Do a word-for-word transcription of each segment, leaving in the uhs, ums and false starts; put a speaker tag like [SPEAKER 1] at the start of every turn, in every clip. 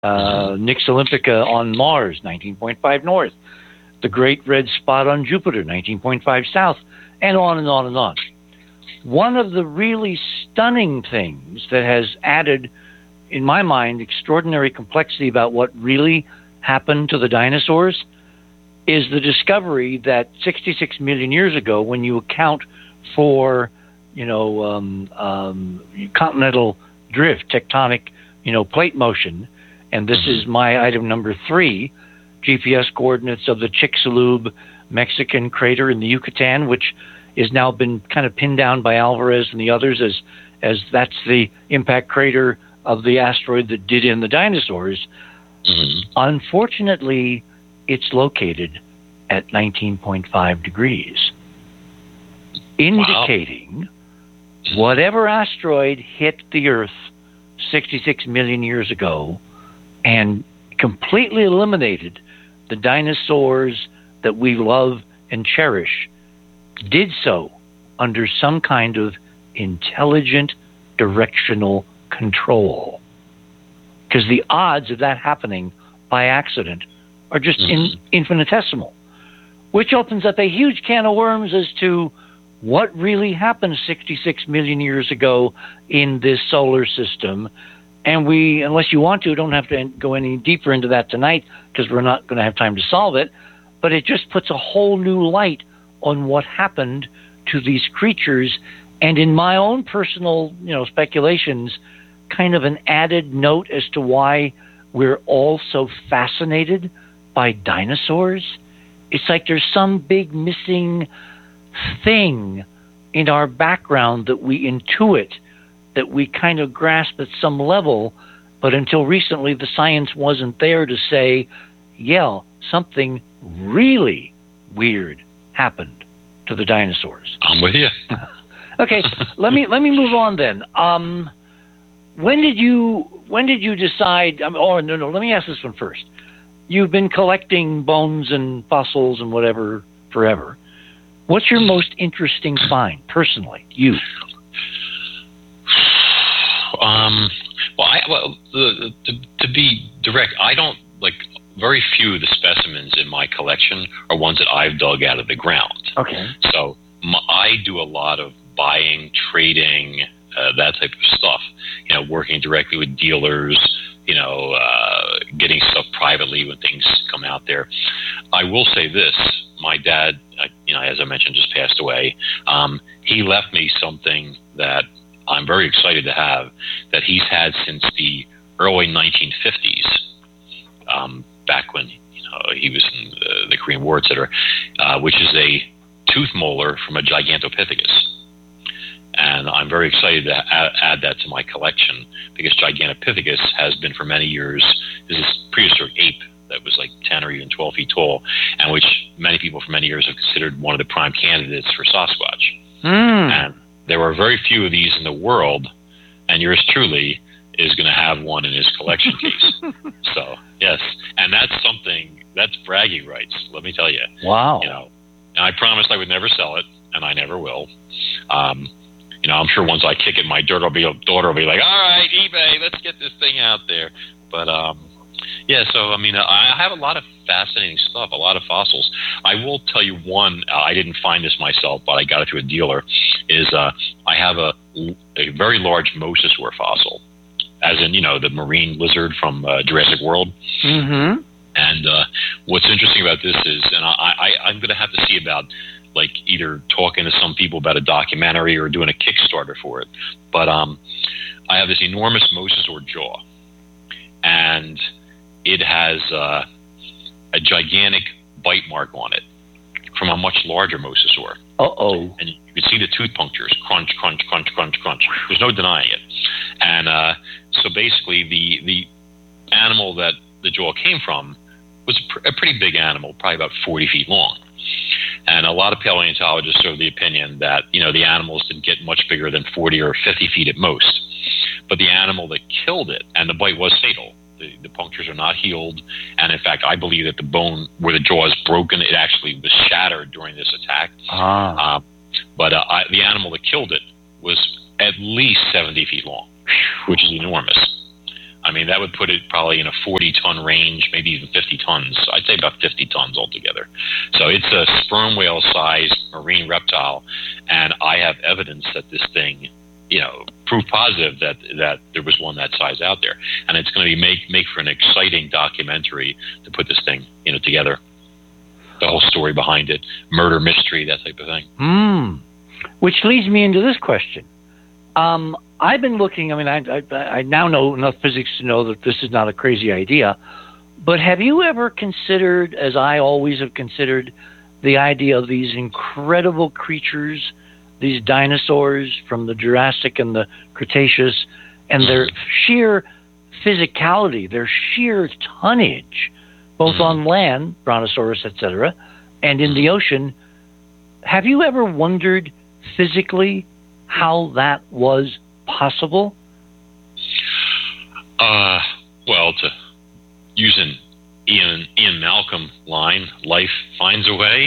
[SPEAKER 1] Uh, Nix Olympica on Mars, nineteen point five north. The Great Red Spot on Jupiter, nineteen point five south, and on and on and on. One of the really stunning things that has added, in my mind, extraordinary complexity about what really happened to the dinosaurs is the discovery that sixty-six million years ago, when you account for, you know, um, um, continental drift, tectonic, you know, plate motion, and this is my item number three, G P S coordinates of the Chicxulub Mexican crater in the Yucatan, which has now been kind of pinned down by Alvarez and the others as as that's the impact crater of the asteroid that did in the dinosaurs. Mm-hmm. Unfortunately, it's located at nineteen point five degrees, indicating wow. whatever asteroid hit the Earth sixty-six million years ago and completely eliminated the dinosaurs that we love and cherish did so under some kind of intelligent directional control. Because the odds of that happening by accident are just mm-hmm. in, infinitesimal, which opens up a huge can of worms as to what really happened sixty-six million years ago in this solar system. And we, unless you want to, don't have to go any deeper into that tonight because we're not going to have time to solve it. But it just puts a whole new light on what happened to these creatures. And in my own personal, you know, speculations, kind of an added note as to why we're all so fascinated by dinosaurs. It's like there's some big missing thing in our background that we intuit, that we kind of grasp at some level, but until recently the science wasn't there to say, yeah, something really weird happened to the dinosaurs.
[SPEAKER 2] I'm with you.
[SPEAKER 1] Okay, let me let me move on then. Um, when did you when did you decide? Um, oh no no, let me ask this one first. You've been collecting bones and fossils and whatever forever. What's your most interesting find, personally, you?
[SPEAKER 2] Um, well, I, well, the, to, to be direct, I don't like very few of the specimens in my collection are ones that I've dug out of the ground.
[SPEAKER 1] Okay.
[SPEAKER 2] So my, I do a lot of buying, trading, uh, that type of stuff. You know, working directly with dealers. You know, uh, getting stuff privately when things come out there. I will say this: my dad, uh, you know, as I mentioned, just passed away. Um, he left me something that I'm very excited to have, that he's had since the early nineteen fifties, um, back when you know he was in the, the Korean War, et cetera, uh, which is a tooth molar from a Gigantopithecus. And I'm very excited to add, add that to my collection because Gigantopithecus has been for many years is this prehistoric ape that was like ten or even twelve feet tall, and which many people for many years have considered one of the prime candidates for Sasquatch.
[SPEAKER 1] Mm.
[SPEAKER 2] And there are very few of these in the world, and yours truly is going to have one in his collection case. So, yes, and that's something, that's bragging rights, let me tell you.
[SPEAKER 1] Wow.
[SPEAKER 2] You know, and I promised I would never sell it, and I never will. Um, you know, I'm sure once I kick it, my daughter will be, daughter will be like, all right, eBay, let's get this thing out there. But, um, yeah, so, I mean, I have a lot of fascinating stuff, a lot of fossils. I will tell you one, uh, I didn't find this myself, but I got it through a dealer, is uh, I have a, a very large mosasaur fossil, as in, you know, the marine lizard from uh, Jurassic World.
[SPEAKER 1] Mm-hmm.
[SPEAKER 2] And uh, what's interesting about this is, and I, I, I'm going to have to see about, like, either talking to some people about a documentary or doing a Kickstarter for it. But um, I have this enormous mosasaur jaw, and it has uh, a gigantic bite mark on it from a much larger mosasaur.
[SPEAKER 1] Uh-oh.
[SPEAKER 2] And you can see the tooth punctures, crunch, crunch, crunch, crunch, crunch. There's no denying it. And uh, so basically the the animal that the jaw came from was a, pr- a pretty big animal, probably about forty feet long. And a lot of paleontologists are of the opinion that, you know, the animals didn't get much bigger than forty or fifty feet at most. But the animal that killed it, and the bite was fatal, the, the punctures are not healed. And in fact, I believe that the bone where the jaw is broken, it actually was shattered during this attack.
[SPEAKER 1] Ah.
[SPEAKER 2] Um, but uh, I, the animal that killed it was at least seventy feet long, which is enormous. I mean, that would put it probably in a forty-ton range, maybe even fifty tons. So I'd say about fifty tons altogether. So it's a sperm whale-sized marine reptile, and I have evidence that this thing, you know, proof positive that that there was one that size out there, and it's going to be make make for an exciting documentary to put this thing, you know, together. The whole story behind it, murder mystery, that type of thing.
[SPEAKER 1] Hmm. Which leads me into this question. Um, I've been looking, I mean, I, I, I now know enough physics to know that this is not a crazy idea, but have you ever considered, as I always have considered, the idea of these incredible creatures, these dinosaurs from the Jurassic and the Cretaceous, and their sheer physicality, their sheer tonnage, both on land, Brontosaurus, et cetera, and in the ocean? Have you ever wondered physically how that was possible?
[SPEAKER 2] Uh, well, to use an Ian Ian Malcolm line, life finds a way.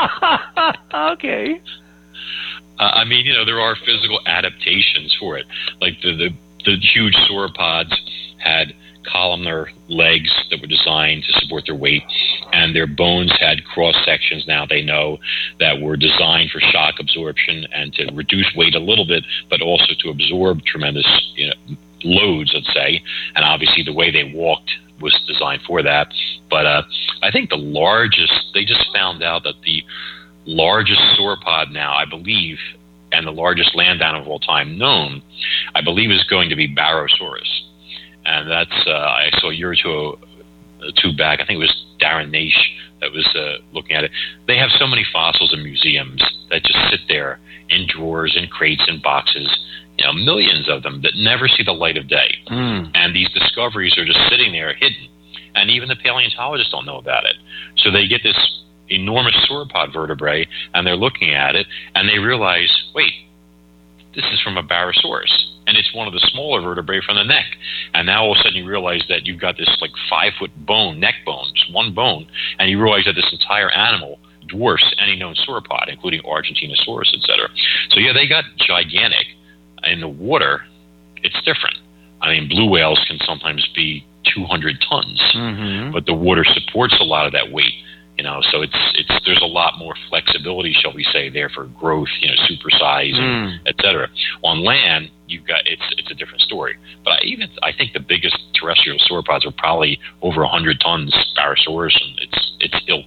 [SPEAKER 1] Okay.
[SPEAKER 2] Uh, I mean, you know, there are physical adaptations for it. Like the, the, the huge sauropods had columnar legs that were designed to support their weight, and their bones had cross sections, now they know, that were designed for shock absorption and to reduce weight a little bit, but also to absorb tremendous, you know, loads, let's say. And obviously the way they walked was designed for that. But uh, I think the largest, they just found out that the largest sauropod now, I believe, and the largest land animal of all time known, I believe, is going to be Barosaurus. And that's, uh, I saw a year or two, uh, two back, I think it was Darren Naish that was uh, looking at it. They have so many fossils in museums that just sit there in drawers, in crates, in boxes, you know, millions of them that never see the light of day.
[SPEAKER 1] Mm.
[SPEAKER 2] And these discoveries are just sitting there hidden. And even the paleontologists don't know about it. So they get this enormous sauropod vertebrae, and they're looking at it, and they realize, wait, this is from a Barosaurus. And it's one of the smaller vertebrae from the neck. And now all of a sudden you realize that you've got this like five foot bone, neck bone, just one bone, and you realize that this entire animal dwarfs any known sauropod, including Argentinosaurus, et cetera. So yeah, they got gigantic. In the water, it's different. I mean, blue whales can sometimes be two hundred tons,
[SPEAKER 1] mm-hmm.
[SPEAKER 2] but the water supports a lot of that weight. You know, so it's it's there's a lot more flexibility, shall we say, there for growth, you know, supersize,
[SPEAKER 1] mm.
[SPEAKER 2] et cetera. On land, you've got it's it's a different story. But I even I think the biggest terrestrial sauropods are probably over a hundred tons, Barosaurus, and it's it's ilk.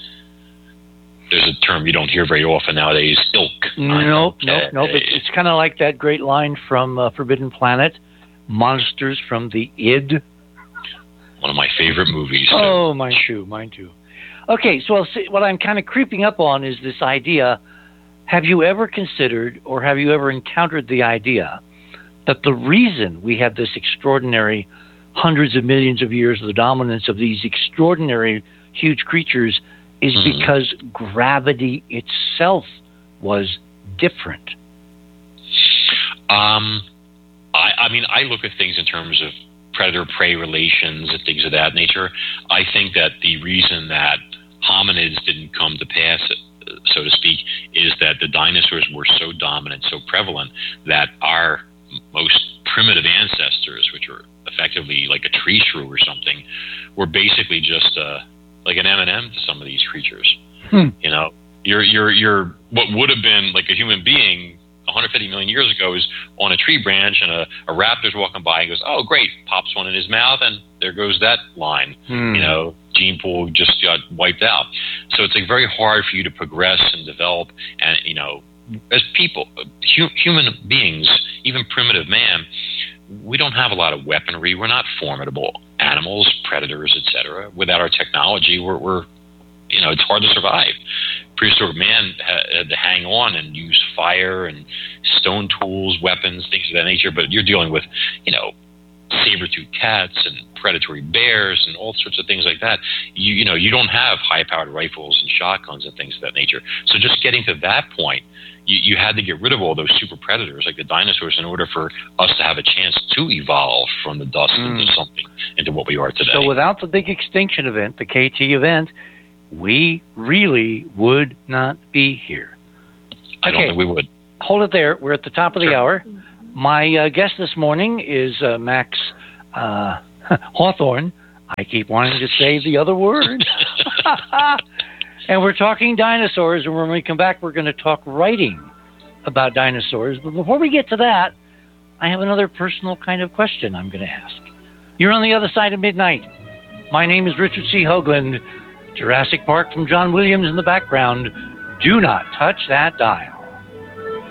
[SPEAKER 2] There's a term you don't hear very often nowadays, ilk.
[SPEAKER 1] Nope, nope, nope. It's, it's kind of like that great line from uh, Forbidden Planet, monsters from the id.
[SPEAKER 2] One of my favorite movies.
[SPEAKER 1] Oh, mine too, mine too. Okay, so I'll see, what I'm kind of creeping up on is this idea. Have you ever considered, or have you ever encountered the idea that the reason we have this extraordinary hundreds of millions of years of the dominance of these extraordinary huge creatures is mm-hmm. because gravity itself was different?
[SPEAKER 2] Um, I, I mean, I look at things in terms of predator-prey relations and things of that nature. I think that the reason that hominids didn't come to pass, so to speak, is that the dinosaurs were so dominant, so prevalent, that our most primitive ancestors, which were effectively like a tree shrew or something, were basically just uh, like an M and M to some of these creatures.
[SPEAKER 1] Hmm.
[SPEAKER 2] You know, you're you're you're what would have been like a human being one hundred fifty million years ago is on a tree branch, and a, a raptor's walking by and goes, "Oh, great!" Pops one in his mouth, and there goes that line.
[SPEAKER 1] Hmm.
[SPEAKER 2] You know, gene pool just got wiped out. So it's like very hard for you to progress and develop, and you know, as people, hu- human beings, even primitive man, we don't have a lot of weaponry. We're not formidable animals, predators, et cetera. Without our technology, we're, we're you know, it's hard to survive. Prehistoric man had to hang on and use fire and stone tools, weapons, things of that nature. But you're dealing with, you know, saber-toothed cats and predatory bears and all sorts of things like that. You, you know, you don't have high-powered rifles and shotguns and things of that nature. So just getting to that point, you, you had to get rid of all those super predators like the dinosaurs in order for us to have a chance to evolve from the dust mm. into something, into what we are today.
[SPEAKER 1] So without the big extinction event, the K T event, we really would not be here.
[SPEAKER 2] I don't
[SPEAKER 1] okay.
[SPEAKER 2] think we would.
[SPEAKER 1] Hold it there. We're at the top of
[SPEAKER 2] sure.
[SPEAKER 1] the hour. My uh, guest this morning is uh, Max uh, Hawthorne. I keep wanting to say the other word. And we're talking dinosaurs, and when we come back, we're going to talk writing about dinosaurs. But before we get to that, I have another personal kind of question I'm going to ask. You're on the other side of midnight. My name is Richard C. Hoagland. Jurassic Park from John Williams in the background. Do not touch that dial.